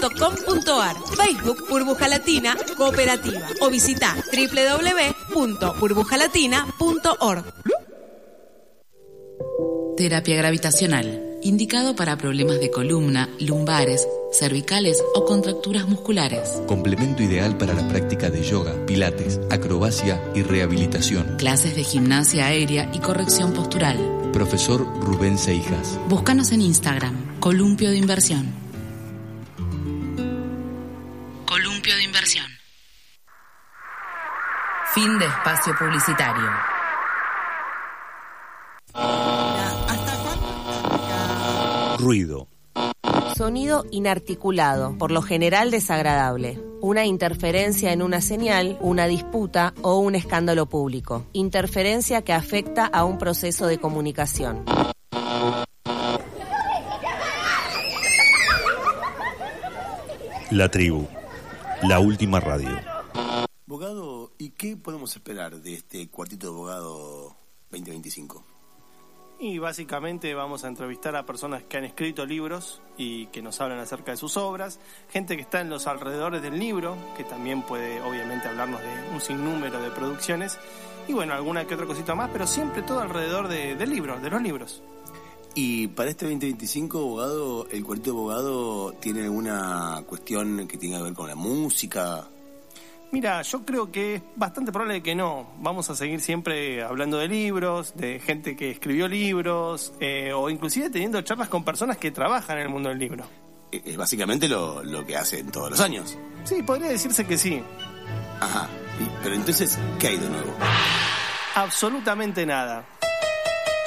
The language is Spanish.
www.burbujalatina.com.ar, Facebook Burbuja Latina Cooperativa o visita www.burbujalatina.org. Terapia gravitacional, indicado para problemas de columna, lumbares, cervicales o contracturas musculares. Complemento ideal para la práctica de yoga, pilates, acrobacia y rehabilitación. Clases de gimnasia aérea y corrección postural. Profesor Rubén Seijas. Búscanos en Instagram, Columpio de Inversión. Columpio de Inversión. Fin de espacio publicitario. Ruido. Sonido inarticulado, por lo general desagradable. Una interferencia en una señal, una disputa o un escándalo público. Interferencia que afecta a un proceso de comunicación. La tribu. La última radio. Abogado, ¿y qué podemos esperar de este Cuartito de Abogado 2025? Y básicamente vamos a entrevistar a personas que han escrito libros y que nos hablan acerca de sus obras, gente que está en los alrededores del libro, que también puede obviamente hablarnos de un sinnúmero de producciones, y bueno, alguna que otra cosita más, pero siempre todo alrededor del libro, de los libros. Y para este 2025, abogado, ¿el Cuartito de Abogado tiene alguna cuestión que tenga que ver con la música? Mira, yo creo que es bastante probable que no. Vamos a seguir siempre hablando de libros, de gente que escribió libros, o inclusive teniendo charlas con personas que trabajan en el mundo del libro. Es básicamente lo que hacen todos los años. Sí, podría decirse que sí. Ajá, pero entonces, ¿qué hay de nuevo? Absolutamente nada.